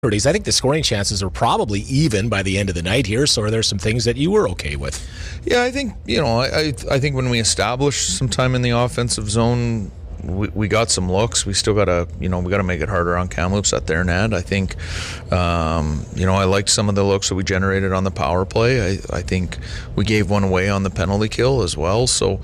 I think the scoring chances are probably even by the end of the night here. So are there some things that you were okay with? Yeah, I think, I think when we establish some time in the offensive zone, we got some looks. We still got to, we got to make it harder on Kamloops at their net. I think, I liked some of the looks that we generated on the power play. I think we gave one away on the penalty kill as well. So,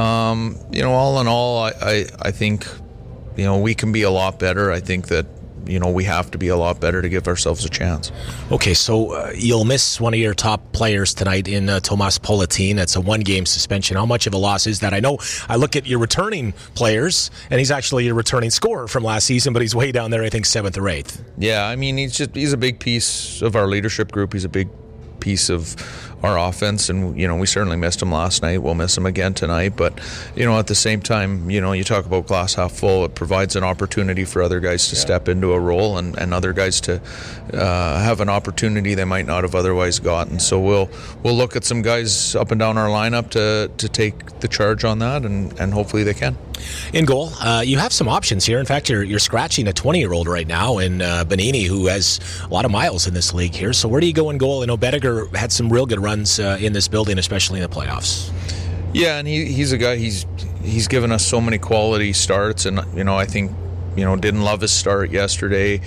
all in all, I think, we can be a lot better. I think that, we have to be a lot better to give ourselves a chance. Okay, so you'll miss one of your top players tonight in Tomas Politin. It's a one-game suspension. How much of a loss is that? I know I look at your returning players, and he's actually your returning scorer from last season, but he's way down there, I think, 7th or 8th. Yeah, I mean, he's a big piece of our leadership group. He's a big piece of our offense, and we certainly missed him last night. We'll miss him again tonight, but at the same time, you talk about glass half full. It provides an opportunity for other guys to step into a role and other guys to have an opportunity they might not have otherwise gotten. So we'll look at some guys up and down our lineup to take the charge on that, and hopefully they can. In goal, you have some options here. In fact, you're scratching a 20-year-old right now in Bonini, who has a lot of miles in this league here. So where do you go in goal? I know Bettiger had some real good runs in this building, especially in the playoffs. Yeah, and he's a guy. He's given us so many quality starts, and I think didn't love his start yesterday.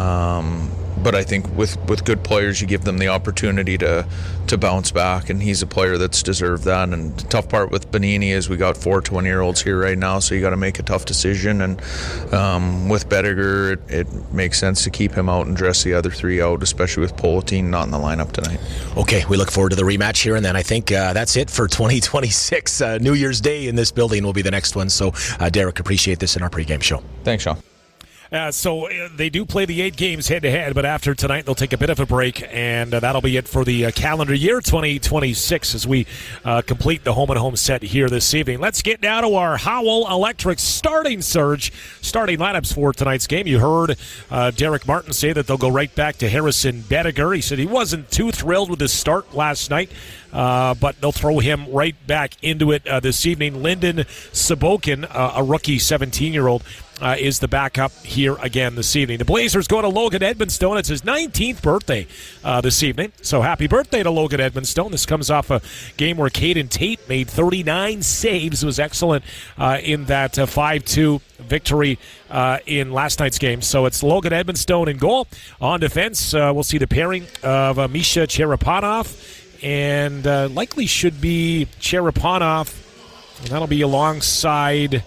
But I think with good players, you give them the opportunity to bounce back, and he's a player that's deserved that. And the tough part with Bonini is we got 4 20-year-olds here right now, so you got to make a tough decision. And with Bettiger, it makes sense to keep him out and dress the other 3 out, especially with Politin not in the lineup tonight. Okay, we look forward to the rematch here, and then I think that's it for 2026. New Year's Day in this building will be the next one. So, Derek, appreciate this in our pregame show. Thanks, Sean. So they do play the 8 games head-to-head, but after tonight they'll take a bit of a break, and that'll be it for the calendar year 2026 as we complete the home-and-home set here this evening. Let's get down to our Howell Electric starting lineups for tonight's game. You heard Derek Martin say that they'll go right back to Harrison Bettiger. He said he wasn't too thrilled with his start last night, but they'll throw him right back into it this evening. Lyndon Sabokin, a rookie 17-year-old, is the backup here again this evening. The Blazers go to Logan Edmonstone. It's his 19th birthday this evening. So happy birthday to Logan Edmonstone. This comes off a game where Caden Tate made 39 saves. It was excellent in that 5-2 victory in last night's game. So it's Logan Edmonstone in goal. On defense, we'll see the pairing of Misha Cherepanov, and likely should be Cherepanov, and that'll be alongside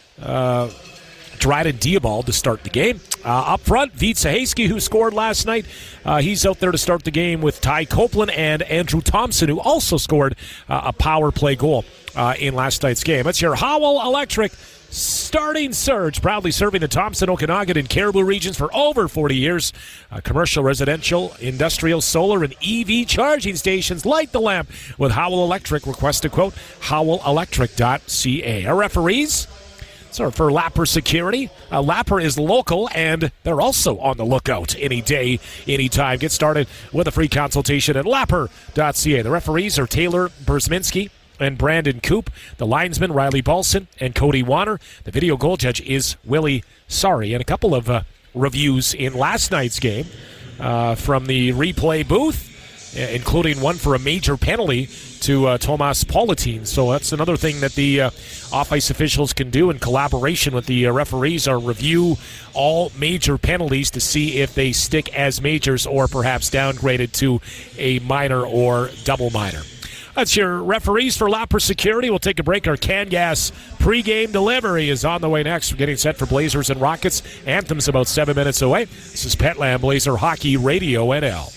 Dryden Diabald to start the game. Up front, Veet Sahayski, who scored last night. He's out there to start the game with Ty Copeland and Andrew Thompson, who also scored a power play goal in last night's game. It's your Howell Electric starting surge, proudly serving the Thompson, Okanagan, and Caribou regions for over 40 years. Commercial, residential, industrial, solar, and EV charging stations. Light the lamp with Howell Electric. Request a quote, howellelectric.ca. Our referees, so for Lapper Security, Lapper is local, and they're also on the lookout any day, anytime. Get started with a free consultation at lapper.ca. The referees are Taylor Bersminski and Brandon Coop. The linesmen, Riley Balson and Cody Warner. The video goal judge is Willie Sari. And a couple of reviews in last night's game from the replay booth, including one for a major penalty to Tomas Politin. So that's another thing that the off-ice officials can do in collaboration with the referees, are review all major penalties to see if they stick as majors or perhaps downgraded to a minor or double minor. That's your referees for Lapper Security. We'll take a break. Our CanGas pregame delivery is on the way next. We're getting set for Blazers and Rockets. Anthem's about 7 minutes away. This is Petland Blazer Hockey Radio NL.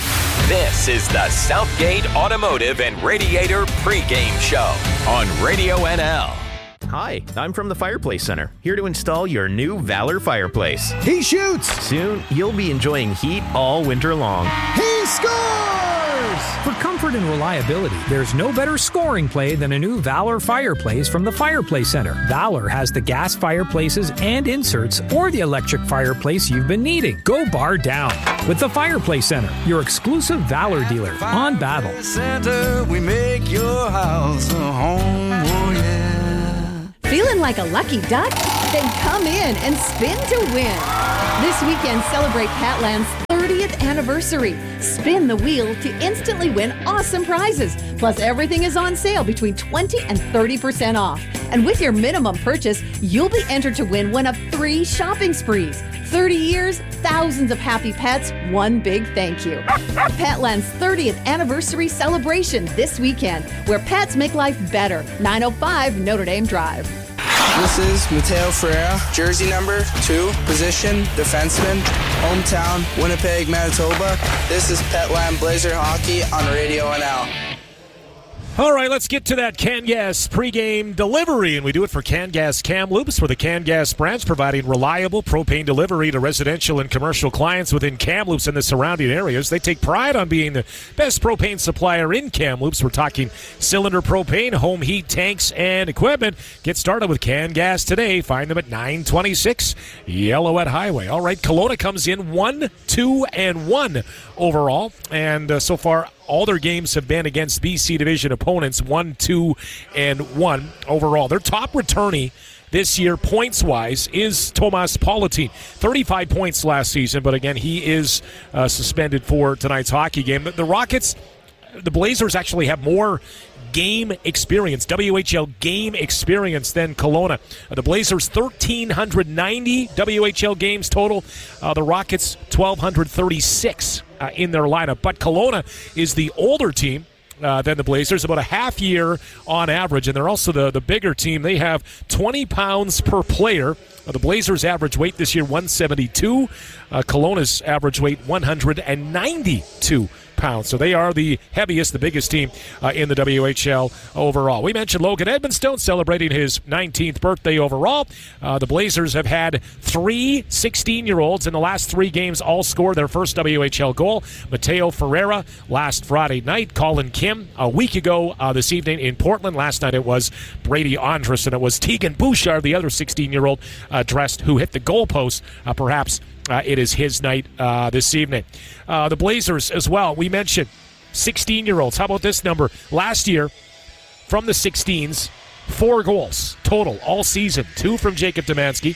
This is the Southgate Automotive and Radiator pregame show on Radio NL. Hi, I'm from the Fireplace Center, here to install your new Valor fireplace. He shoots! Soon, you'll be enjoying heat all winter long. He scores! For comfort and reliability, there's no better scoring play than a new Valor fireplace from the Fireplace Center. Valor has the gas fireplaces and inserts, or the electric fireplace you've been needing. Go bar down with the Fireplace Center, your exclusive Valor dealer on Battle. Center, we make your house a home, oh yeah. Feeling like a lucky duck? Then come in and spin to win. This weekend, celebrate Petland's 30th anniversary. Spin the wheel to instantly win awesome prizes. Plus, everything is on sale between 20 and 30% off. And with your minimum purchase, you'll be entered to win one of 3 shopping sprees. 30 years, thousands of happy pets, one big thank you. Petland's 30th anniversary celebration this weekend, where pets make life better. 905 Notre Dame Drive. This is Mateo Ferreira, jersey number 2, position, defenseman, hometown, Winnipeg, Manitoba. This is Petland Blazer Hockey on Radio NL. All right, let's get to that CanGas pregame delivery, and we do it for CanGas Kamloops, for the CanGas branch, providing reliable propane delivery to residential and commercial clients within Kamloops and the surrounding areas. They take pride on being the best propane supplier in Kamloops. We're talking cylinder propane, home heat tanks, and equipment. Get started with CanGas today. Find them at 926 Yellowhead Highway. All right, Kelowna comes in 1-2-1 overall, and so far all their games have been against BC Division opponents, 1-2-1 overall. Their top returnee this year, points-wise, is Tomas Politin. 35 points last season, but again, he is suspended for tonight's hockey game. The Rockets, the Blazers actually have more game experience, WHL game experience than Kelowna. The Blazers 1,390 WHL games total. The Rockets 1,236 in their lineup. But Kelowna is the older team than the Blazers, about a half year on average, and they're also the bigger team. They have 20 pounds per player. The Blazers' average weight this year, 172. Kelowna's average weight, 192 pounds. So they are the heaviest, the biggest team in the WHL overall. We mentioned Logan Edmonstone celebrating his 19th birthday overall. The Blazers have had 3 16-year-olds in the last 3 games all score their first WHL goal. Mateo Ferreira last Friday night. Colin Kim a week ago this evening in Portland. Last night it was Brady Andrus, and it was Tegan Bouchard, the other 16-year-old dressed, who hit the goalpost. Perhaps it is his night this evening. The Blazers as well, we mentioned 16-year-olds. How about this number? Last year, from the 16s, 4 goals total all season. 2 from Jacob Demansky.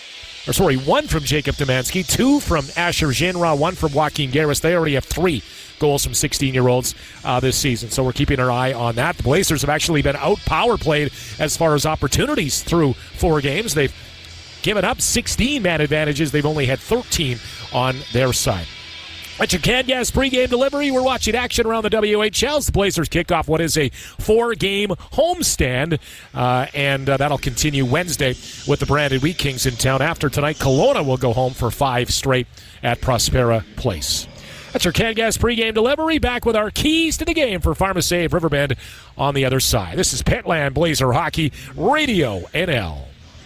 1 from Jacob Demansky, 2 from Asher Ginra, 1 from Joaquin Garris. They already have 3 goals from 16-year-olds this season, so we're keeping our eye on that. The Blazers have actually been out-power played as far as opportunities through 4 games. They've given up 16 man advantages. They've only had 13 on their side. That's your CanGas pregame delivery. We're watching action around the WHL. The Blazers kick off what is a 4-game homestand, and that'll continue Wednesday with the Brandon Wheat Kings in town. After tonight, Kelowna will go home for 5 straight at Prospera Place. That's your CanGas pregame delivery. Back with our keys to the game for PharmaSave Riverbend on the other side. This is Petland Blazer Hockey, Radio NL.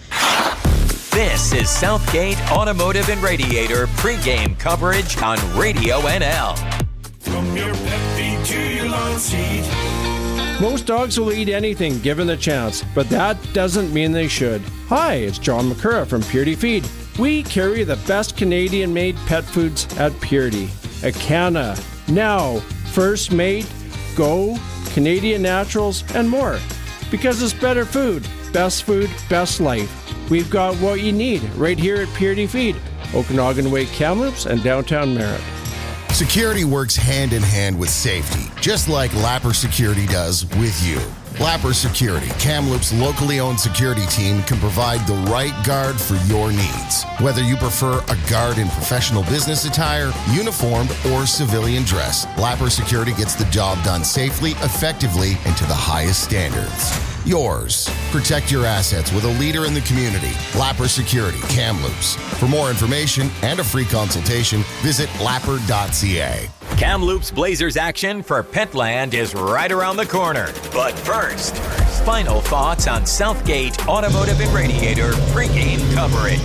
This is Southgate Automotive and Radiator pregame coverage on Radio NL. From your pet feed to your lawn seat. Most dogs will eat anything given the chance, but that doesn't mean they should. Hi, it's John McCurra from Purity Feed. We carry the best Canadian-made pet foods at Purity. Acana, Now, First Mate, Go, Canadian Naturals, and more. Because it's better food, best life. We've got what you need right here at Purity Feed, Okanagan Way, Kamloops, and downtown Merritt. Security works hand in hand with safety, just like Lapper Security does with you. Lapper Security, Kamloops' locally owned security team, can provide the right guard for your needs. Whether you prefer a guard in professional business attire, uniformed, or civilian dress, Lapper Security gets the job done safely, effectively, and to the highest standards. Yours. Protect your assets with a leader in the community. Lapper Security, Kamloops. For more information and a free consultation, visit lapper.ca. Kamloops Blazers action for Petland is right around the corner. But first, final thoughts on Southgate Automotive and Radiator pregame coverage.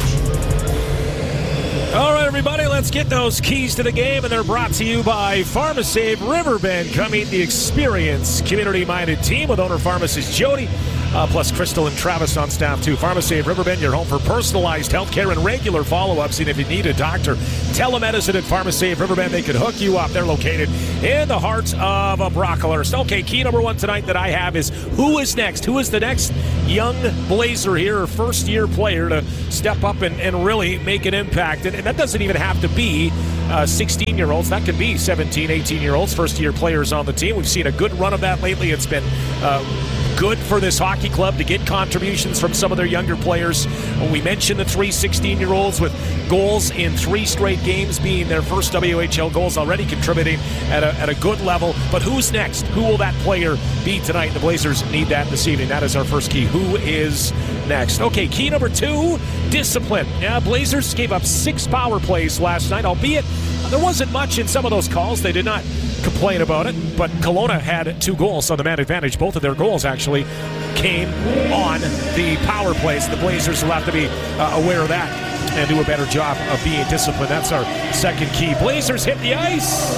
All right, everybody, let's get those keys to the game, and they're brought to you by PharmaSave Riverbend. Come meet the experienced, community-minded team with owner pharmacist Jody plus Crystal and Travis on staff too. PharmaSave Riverbend, your home for personalized healthcare and regular follow-ups. And if you need a doctor, telemedicine at PharmaSave Riverbend. They can hook you up. They're located in the heart of Brocklehurst. Okay, key number one tonight that I have is who is next? Who is the next young Blazer here, first-year player to step up and really make an impact? And that doesn't even have to be 16-year-olds. That could be 17, 18-year-olds, first-year players on the team. We've seen a good run of that lately. It's been good for this hockey club to get contributions from some of their younger players. We mentioned the 3 16-year-olds with goals in 3 straight games being their first WHL goals, already contributing at a good level. But who's next? Who will that player be tonight? The Blazers need that this evening. That is our first key. Who is next? Okay, key number 2, discipline. Yeah, Blazers gave up 6 power plays last night, albeit there wasn't much in some of those calls. They did not complain about it, but Kelowna had 2 goals on the man advantage. Both of their goals actually came on the power plays. The Blazers will have to be aware of that and do a better job of being disciplined. That's our second key. Blazers hit the ice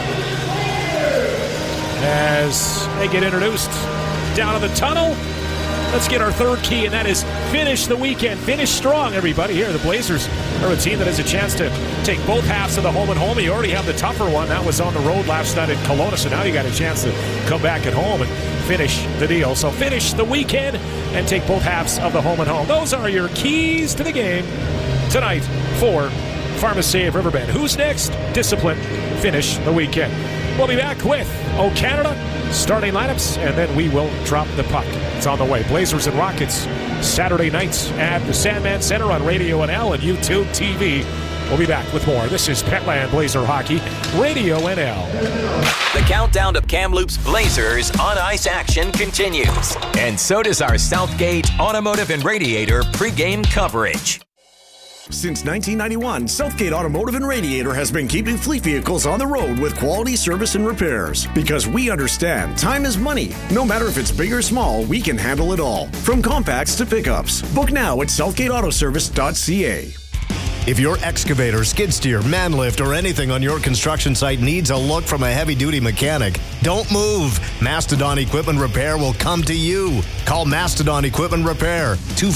as they get introduced down in the tunnel. Let's get our third key, and that is finish the weekend. Finish strong, everybody. Here, the Blazers are a team that has a chance to take both halves of the home and home. You already have the tougher one. That was on the road last night in Kelowna, so now you got a chance to come back at home and finish the deal. So finish the weekend and take both halves of the home and home. Those are your keys to the game tonight for PharmaSave Riverbend. Who's next? Discipline. Finish the weekend. We'll be back with Canada starting lineups, and then we will drop the puck. It's on the way. Blazers and Rockets Saturday nights at the Sandman Center on Radio NL and YouTube TV. We'll be back with more. This is Petland Blazer Hockey, Radio NL. The countdown to Kamloops Blazers on ice action continues. And so does our Southgate Automotive and Radiator pregame coverage. Since 1991, Southgate Automotive and Radiator has been keeping fleet vehicles on the road with quality service and repairs. Because we understand time is money. No matter if it's big or small, we can handle it all. From compacts to pickups. Book now at southgateautoservice.ca. If your excavator, skid steer, man lift, or anything on your construction site needs a look from a heavy-duty mechanic, don't move. Mastodon Equipment Repair will come to you. Call Mastodon Equipment Repair,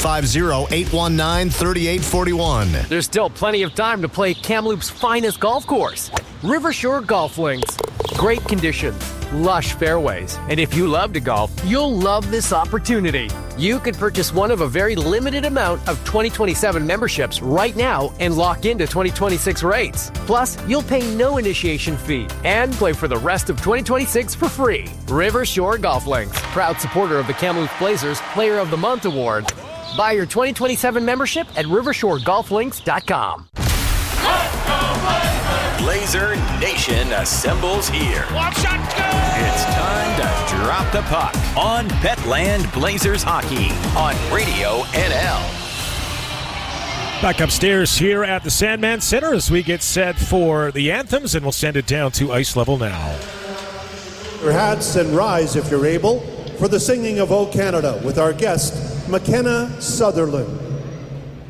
250-819-3841. There's still plenty of time to play Kamloops' finest golf course, Rivershore Golf Links. Great conditions, lush fairways, and if you love to golf, you'll love this opportunity. You could purchase one of a very limited amount of 2027 memberships right now and lock into 2026 rates. Plus, you'll pay no initiation fee and play for the rest of 2026 for free. Rivershore Golf Links, proud supporter of the Kamloops Blazers Player of the Month Award. Buy your 2027 membership at rivershoregolflinks.com. Blazer Nation assembles here. Watch shot, go! It's time to drop the puck on Petland Blazers Hockey on Radio NL. Back upstairs here at the Sandman Center as we get set for the anthems, and we'll send it down to ice level now. Your hats and rise if you're able for the singing of O Canada with our guest, McKenna Sutherland.